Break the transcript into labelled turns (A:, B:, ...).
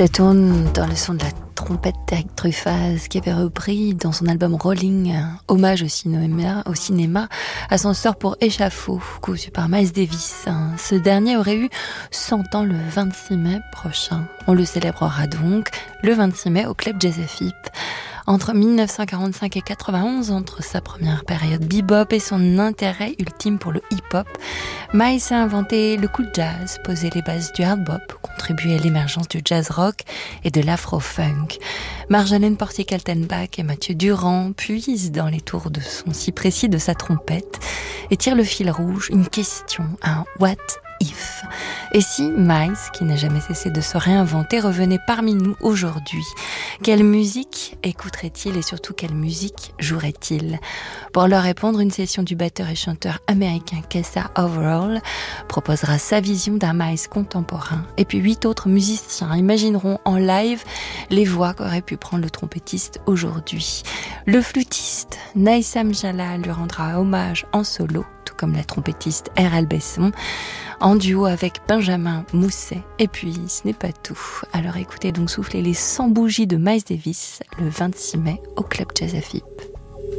A: Ça tourne dans le son de la trompette d'Eric Truffaz qui avait repris dans son album Rolling un hommage au cinéma Ascenseur pour échafaud, conçu par Miles Davis. Ce dernier aurait eu 100 ans le 26 mai prochain. On le célébrera donc le 26 mai au Club Jazz FIP. Entre 1945 et 91, entre sa première période bebop et son intérêt ultime pour le hip-hop, Miles a inventé le cool jazz, posé les bases du hard bop, contribué à l'émergence du jazz rock et de l'afro-funk. Marjolaine Portier-Kaltenbach et Mathieu Durand puisent dans les tours de son si précis de sa trompette et tirent le fil rouge, une question, un what if. Et si Miles, qui n'a jamais cessé de se réinventer, revenait parmi nous aujourd'hui? Quelle musique écouterait-il et surtout quelle musique jouerait-il? Pour leur répondre, une session du batteur et chanteur américain Kessa Overall proposera sa vision d'un Miles contemporain. Et puis 8 autres musiciens imagineront en live les voix qu'aurait pu prendre le trompettiste aujourd'hui. Le flûtiste Naïsam Jalal lui rendra hommage en solo, tout comme la trompettiste R.L. Besson, en duo avec Benjamin Mousset. Et puis, ce n'est pas tout. Alors écoutez donc souffler les 100 bougies de Miles Davis le 26 mai au Club Jazz FIP.